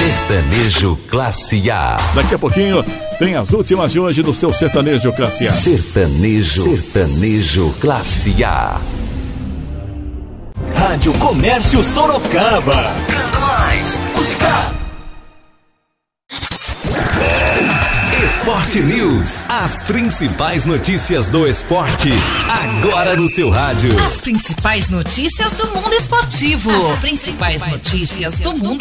Sertanejo Classe A. Daqui a pouquinho tem as últimas de hoje do seu Sertanejo Classe A. Sertanejo Classe A. Rádio Comércio Sorocaba. Canto mais música. Esporte News. As principais notícias do esporte. Agora no seu rádio. As principais notícias do mundo esportivo. As principais notícias do mundo